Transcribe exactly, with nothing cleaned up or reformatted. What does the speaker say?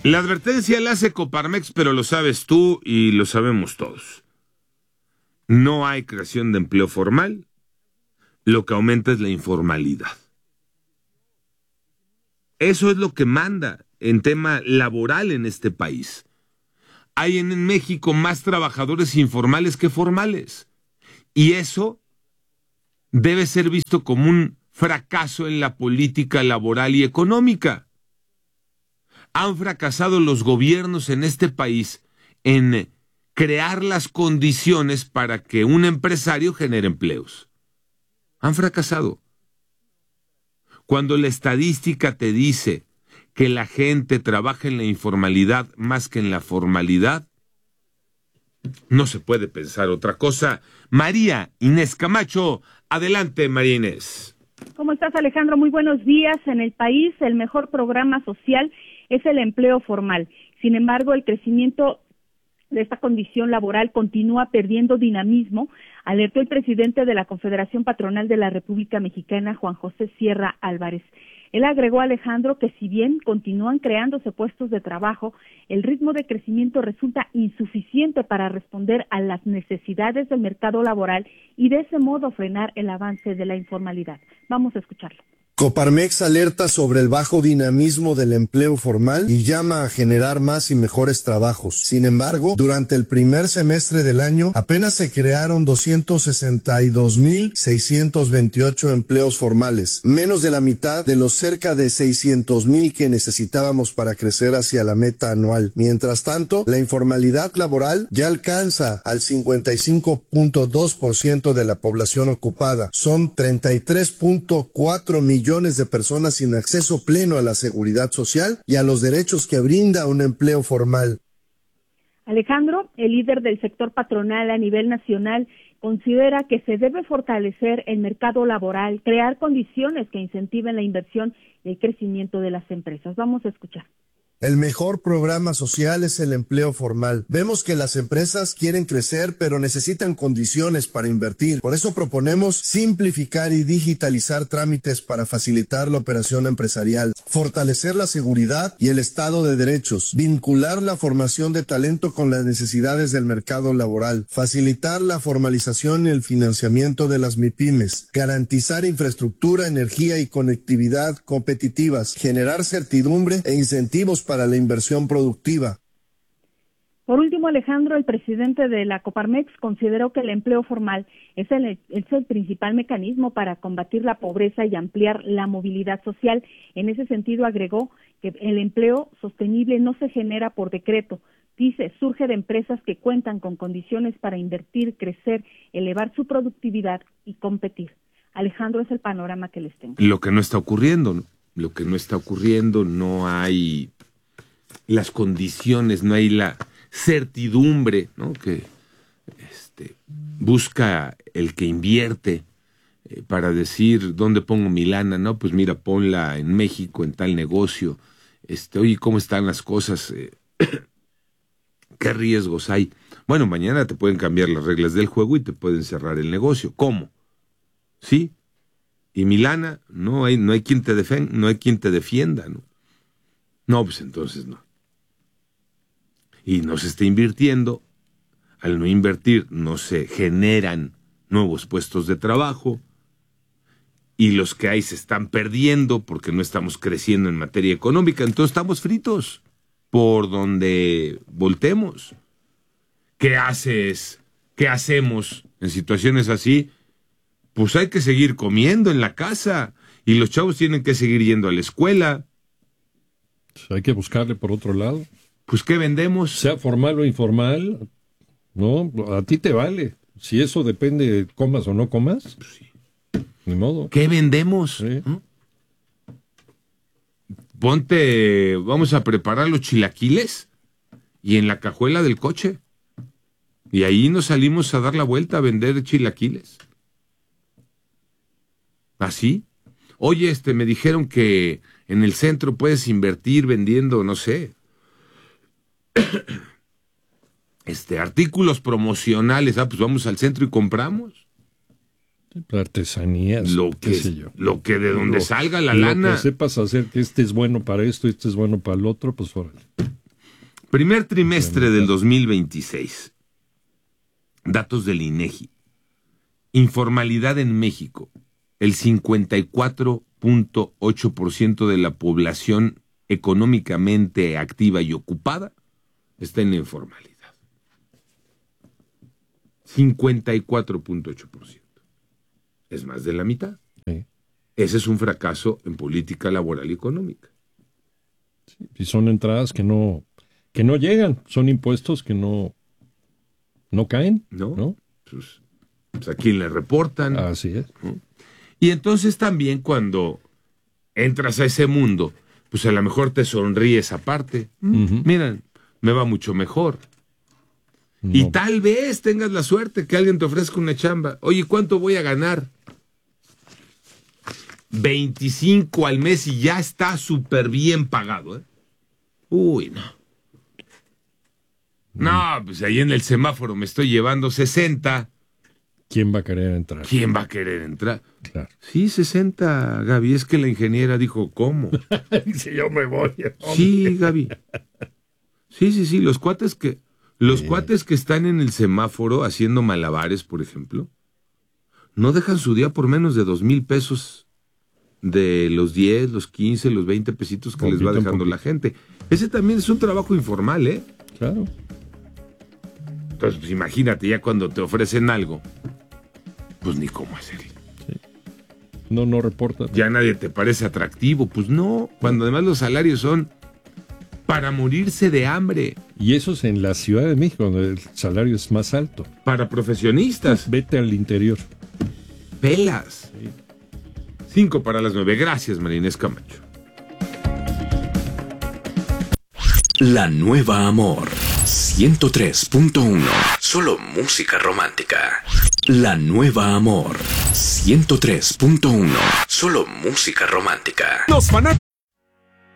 La advertencia la hace Coparmex, pero lo sabes tú y lo sabemos todos. No hay creación de empleo formal, lo que aumenta es la informalidad. Eso es lo que manda en tema laboral en este país. Hay en México más trabajadores informales que formales. Y eso debe ser visto como un fracaso en la política laboral y económica. Han fracasado los gobiernos en este país en crear las condiciones para que un empresario genere empleos. Han fracasado. Cuando la estadística te dice que la gente trabaja en la informalidad más que en la formalidad, no se puede pensar otra cosa. María Inés Camacho, adelante, María Inés. ¿Cómo estás, Alejandro? Muy buenos días. En el país, el mejor programa social es el empleo formal. Sin embargo, el crecimiento de esta condición laboral continúa perdiendo dinamismo, alertó el presidente de la Confederación Patronal de la República Mexicana, Juan José Sierra Álvarez. Él agregó, Alejandro, que si bien continúan creándose puestos de trabajo, el ritmo de crecimiento resulta insuficiente para responder a las necesidades del mercado laboral y de ese modo frenar el avance de la informalidad. Vamos a escucharlo. Coparmex alerta sobre el bajo dinamismo del empleo formal y llama a generar más y mejores trabajos. Sin embargo, durante el primer semestre del año apenas se crearon doscientos sesenta y dos mil seiscientos veintiocho empleos formales, menos de la mitad de los cerca de seiscientos mil que necesitábamos para crecer hacia la meta anual. Mientras tanto, la informalidad laboral ya alcanza al cincuenta y cinco punto dos por ciento de la población ocupada. Son treinta y tres punto cuatro millones de personas sin acceso pleno a la seguridad social y a los derechos que brinda un empleo formal. Alejandro, el líder del sector patronal a nivel nacional, considera que se debe fortalecer el mercado laboral, crear condiciones que incentiven la inversión y el crecimiento de las empresas. Vamos a escuchar. El mejor programa social es el empleo formal. Vemos que las empresas quieren crecer, pero necesitan condiciones para invertir. Por eso proponemos simplificar y digitalizar trámites para facilitar la operación empresarial, fortalecer la seguridad y el Estado de Derechos, vincular la formación de talento con las necesidades del mercado laboral, facilitar la formalización y el financiamiento de las MIPYMES, garantizar infraestructura, energía y conectividad competitivas, generar certidumbre e incentivos para la inversión productiva. Por último, Alejandro, el presidente de la Coparmex consideró que el empleo formal es el, es el principal mecanismo para combatir la pobreza y ampliar la movilidad social. En ese sentido, agregó que el empleo sostenible no se genera por decreto. Dice, surge de empresas que cuentan con condiciones para invertir, crecer, elevar su productividad y competir. Alejandro, es el panorama que les tengo. Lo que no está ocurriendo, ¿no? Lo que no está ocurriendo, no hay las condiciones, no hay la certidumbre, ¿no? Que este, busca el que invierte eh, para decir dónde pongo mi lana, ¿no? Pues mira, ponla en México, en tal negocio. Este, oye, ¿cómo están las cosas? Eh, ¿Qué riesgos hay? Bueno, mañana te pueden cambiar las reglas del juego y te pueden cerrar el negocio. ¿Cómo? ¿Sí? Y mi lana, no hay, no hay quien te defen- no hay quien te defienda, ¿no? No, pues entonces no. Y no se está invirtiendo. Al no invertir, no se generan nuevos puestos de trabajo. Y los que hay se están perdiendo porque no estamos creciendo en materia económica. Entonces estamos fritos por donde voltemos. ¿Qué haces? ¿Qué hacemos en situaciones así? Pues hay que seguir comiendo en la casa. Y los chavos tienen que seguir yendo a la escuela. Pues hay que buscarle por otro lado. Pues, ¿qué vendemos? Sea formal o informal, no, a ti te vale. Si eso depende, comas o no comas, Pues sí. Ni modo. ¿Qué vendemos? Sí. ¿No? Ponte, vamos a preparar los chilaquiles y en la cajuela del coche. Y ahí nos salimos a dar la vuelta a vender chilaquiles. ¿Así? Oye, este, me dijeron que en el centro puedes invertir vendiendo, no sé, este, artículos promocionales. Ah, pues vamos al centro y compramos. Artesanías, Lo qué que, sé yo. lo que de donde Lo- salga la lo lana. que sepas hacer que este es bueno para esto y este es bueno para el otro, pues órale. Primer trimestre del dos mil veintiséis. Datos del INEGI. Informalidad en México. El cincuenta y cuatro punto ocho por ciento de la población económicamente activa y ocupada está en la informalidad. cincuenta y cuatro punto ocho por ciento. Es más de la mitad. Sí. Ese es un fracaso en política laboral y económica. Sí, y son entradas que no, que no llegan, son impuestos que no, no caen. ¿No? ¿No? Pues, pues a quién le reportan. Así es. ¿No? Y entonces también cuando entras a ese mundo, pues a lo mejor te sonríe esa parte. Uh-huh. Miren, me va mucho mejor. No. Y tal vez tengas la suerte que alguien te ofrezca una chamba. Oye, ¿cuánto voy a ganar? veinticinco al mes y ya está súper bien pagado, ¿eh? Uy, no. No, pues ahí en el semáforo me estoy llevando sesenta. ¿Quién va a querer entrar? ¿Quién va a querer entrar? Claro. Sí, sesenta, Gaby. Es que la ingeniera dijo, ¿cómo? Si yo me voy. Sí, Gaby. Sí, sí, sí. Los cuates que, los Sí. cuates que están en el semáforo haciendo malabares, por ejemplo, no dejan su día por menos de dos mil pesos de los diez, los quince, los veinte pesitos que les va Poquito en dejando poquito. la gente. Ese también es un trabajo informal, ¿eh? Claro. Entonces, pues imagínate, ya cuando te ofrecen algo, pues ni cómo hacerlo. No, no reporta. Ya nadie te parece atractivo. Pues no, cuando además los salarios son para morirse de hambre. Y eso es en la Ciudad de México, donde el salario es más alto. Para profesionistas. Vete al interior. Pelas. Cinco para las nueve. Gracias, Marinés Camacho. La Nueva Amor ciento tres punto uno. Solo música romántica. La Nueva Amor ciento tres punto uno. Solo música romántica. Los fanáticos